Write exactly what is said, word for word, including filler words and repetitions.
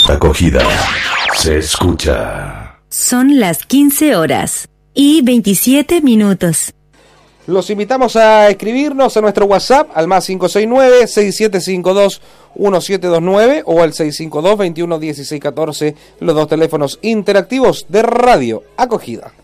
Acogida se escucha. Son las quince horas y veintisiete minutos. Los invitamos a escribirnos a nuestro WhatsApp al más cinco seis nueve, seis siete cinco dos, uno siete dos nueve o al seis cinco dos, veintiuno dieciséis catorce, los dos teléfonos interactivos de Radio Acogida.